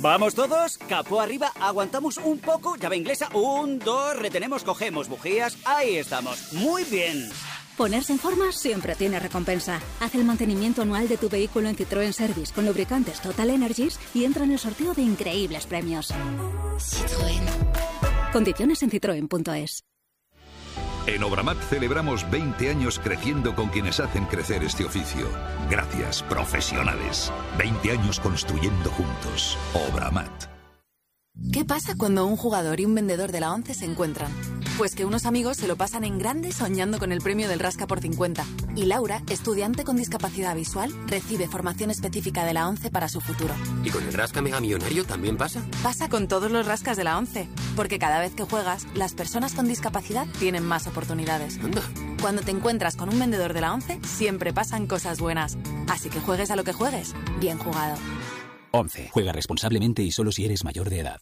¿Vamos todos? Capó arriba, aguantamos un poco, llave inglesa, 1, 2, retenemos, cogemos bujías, ahí estamos. Muy bien. Ponerse en forma siempre tiene recompensa. Haz el mantenimiento anual de tu vehículo en Citroën Service con lubricantes Total Energies y entra en el sorteo de increíbles premios. Citroën. Condiciones en citroen.es. En Obramat celebramos 20 años creciendo con quienes hacen crecer este oficio. Gracias, profesionales. 20 años construyendo juntos. Obramat. ¿Qué pasa cuando un jugador y un vendedor de la ONCE se encuentran? Pues que unos amigos se lo pasan en grande soñando con el premio del Rasca por 50. Y Laura, estudiante con discapacidad visual, recibe formación específica de la ONCE para su futuro. ¿Y con el Rasca Mega Millonario también pasa? Pasa con todos los rascas de la ONCE. Porque cada vez que juegas, las personas con discapacidad tienen más oportunidades. Anda. Cuando te encuentras con un vendedor de la ONCE, siempre pasan cosas buenas. Así que juegues a lo que juegues, bien jugado. 11. Juega responsablemente y solo si eres mayor de edad.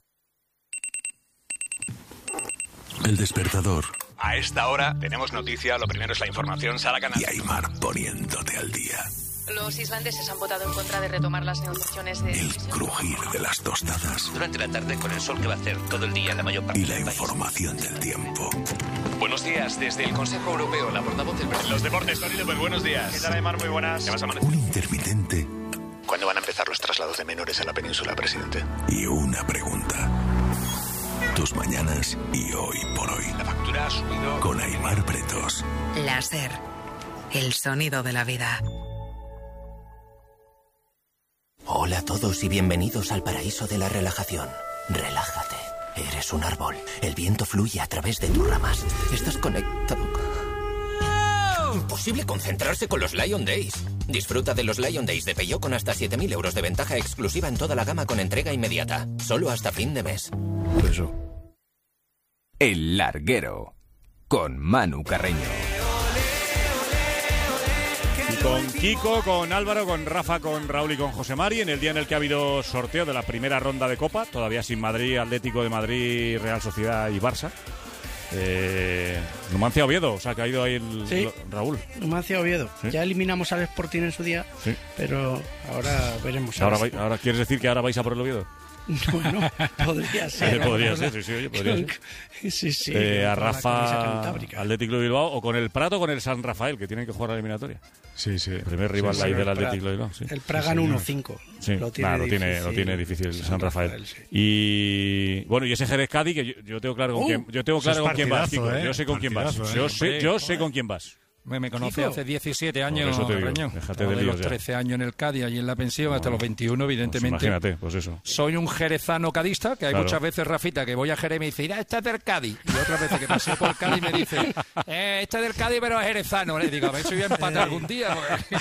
El despertador. A esta hora tenemos noticia, lo primero es la información, Sara Canal. Y Aymar poniéndote al día. Los islandeses han votado en contra de retomar las negociaciones de... El crujir de las tostadas. Durante la tarde con el sol que va a hacer todo el día en la mayor parte y la del país. Información del tiempo. Buenos días, desde el Consejo Europeo, la portavuz del... Los deportes, Tony López, buenos días. ¿Qué tal, Aymar? Muy buenas. ¿Qué vas a amanecer? Un intermitente. ¿Cuándo van a empezar los traslados de menores a la península, presidente? Y una pregunta. Tus mañanas y hoy por hoy. La factura ha subido. Con Aymar Pretos. Láser. El sonido de la vida. Hola a todos y bienvenidos al paraíso de la relajación. Relájate. Eres un árbol. El viento fluye a través de tus ramas. Estás conectado. Imposible concentrarse con los Lion Days. Disfruta de los Lion Days de Peugeot con hasta 7.000 euros de ventaja exclusiva en toda la gama con entrega inmediata. Solo hasta fin de mes. Eso. El Larguero. Con Manu Carreño. Con Kiko, con Álvaro, con Rafa, con Raúl y con José Mari, en el día en el que ha habido sorteo de la primera ronda de Copa, todavía sin Madrid, Atlético de Madrid, Real Sociedad y Barça. Numancia Oviedo, o sea, ha caído ahí Raúl. Numancia Oviedo. ¿Sí? Ya eliminamos al Sporting en su día, sí, pero ahora veremos. Ahora ¿quieres decir que ahora vais a por el Oviedo? Bueno, podría ser. Podría ser, sí, oye, podría ser. Sí. A Rafa, Atlético de Bilbao, o con el Prat o con el San Rafael, que tienen que jugar la eliminatoria. Sí. El primer rival ahí del Atlético de Bilbao. Sí. El Praga 1-5. Sí, lo tiene difícil el San Rafael. Sí. Y bueno, y ese Jerez Cádiz, que yo tengo claro con quién. Yo tengo claro con quién vas, Kiko. Yo sé con quién vas. Yo sé con quién vas. Me conoce hace 17 años, déjate de los 13 años en el Cádiz, allí en la pensión, hasta los 21, evidentemente. Pues imagínate, pues eso. Soy un jerezano cadista, que hay muchas veces, Rafita, que voy a Jerez y me dice, mira, este es del Cádiz. Y otras veces que pasé por Cádiz me dice, este es del Cádiz, pero es jerezano. Le digo, a ver si voy a empatar algún día.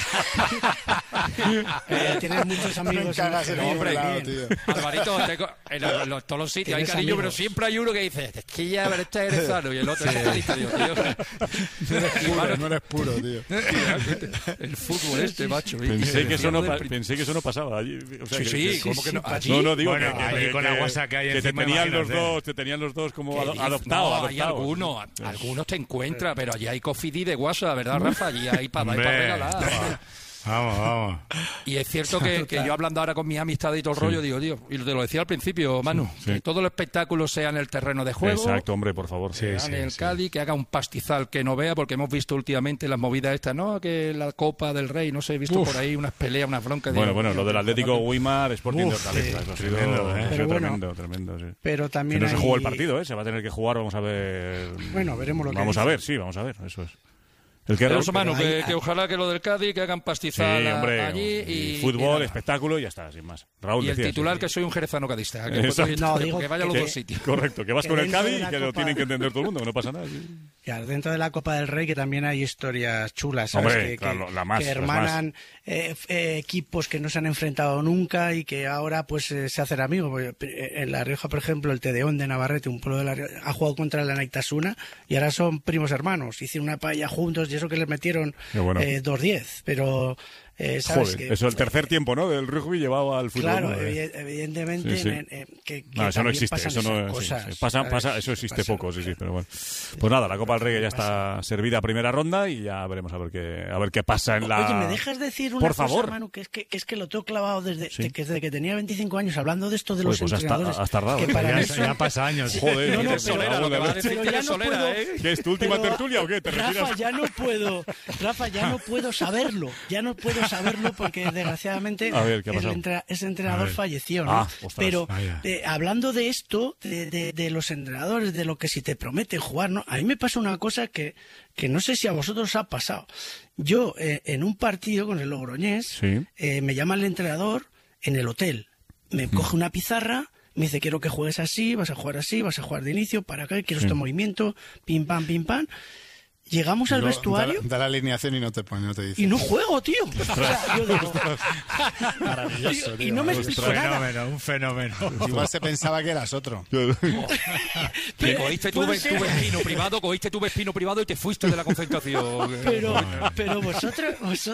Tienes muchos amigos. Hombre, Alvarito, en todos los sitios hay cariño, pero siempre hay uno que dice, es que ya, pero este es jerezano. Y el otro es cadista, digo, tío. No eres puro, tío. El fútbol macho. Pensé que eso no pasaba allí. O sea, sí, ¿cómo que no? ¿Allí? No, digo bueno, que allí con la guasa que hay encima, te tenían los dos como adoptados. No, hay algunos te encuentras, pero allí hay cofidí de guasa, ¿verdad, Rafa? Allí hay para regalar. Vamos. Y es cierto que yo hablando ahora con mis amistades y todo el rollo, digo, tío, y te lo decía al principio, Manu, que todo el espectáculo sea en el terreno de juego. Exacto, hombre, por favor. En el Cádiz, que haga un pastizal que no vea, porque hemos visto últimamente las movidas estas, ¿no? Que la Copa del Rey, no sé, he visto por ahí unas peleas, unas broncas. Bueno, lo del Atlético Weimar, Sporting de Hortaleza, eso ha sido tremendo. Sí. Pero también que no se jugó el partido, se va a tener que jugar, vamos a ver. Bueno, veremos lo que vamos a ver, eso es. Pero Manu, que ojalá que lo del Cádiz, que hagan pastizal allí y fútbol, espectáculo y ya está, sin más. Raúl, y el titular que soy un jerezano cadista, que vaya a los dos sitios. Correcto, que vas con el Cádiz y que lo tienen que entender todo el mundo, que no pasa nada. Ya, dentro de la Copa del Rey que también hay historias chulas, ¿sabes? Hombre, que hermanan equipos que no se han enfrentado nunca y que ahora pues se hacen amigos. En La Rioja, por ejemplo, el Tedeón de Navarrete, un pueblo de La Rioja, ha jugado contra la Naitasuna y ahora son primos hermanos. Hicieron una paella juntos y eso que les metieron 2-10, pero ¿sabes? Joder, eso el tercer tiempo, ¿no? Del rugby llevado al fútbol. Claro, ¿no? evidentemente Sí. Que No, eso no existe. Eso no cosas, sí. Pasa, eso existe poco, sí, pero bueno. Pues nada, la Copa del Rey ya está servida a primera ronda y ya veremos a ver qué pasa en la... Oye, ¿me dejas decir una cosa, Manu? Que es que lo tengo clavado desde que tenía 25 años, hablando de esto de los entrenadores. Has tardado. Que para mí ya pasa años. Joder, no, Solera, lo que va a decir que Solera, ¿eh? ¿Qué es tu última tertulia o qué? ¿Te retiras? Rafa, ya no puedo saberlo. Ya no puedo saberlo porque desgraciadamente ese entrenador falleció, ¿no? Pero hablando de esto, de los entrenadores, de lo que si te prometen jugar, ¿no? A mí me pasa una cosa que no sé si a vosotros os ha pasado. Yo, en un partido con el Logroñés, me llama el entrenador en el hotel. Me coge una pizarra, me dice, quiero que juegues así, vas a jugar de inicio, para acá, quiero este movimiento, pim, pam, pim, pam. Llegamos al vestuario. Da la alineación y no te dice. Y no juego, tío. O sea, yo digo, maravilloso, tío. Y no me explico nada. Un fenómeno. Igual se pensaba que eras otro. Que cogiste tu vespino privado y te fuiste de la concentración. Pero vosotros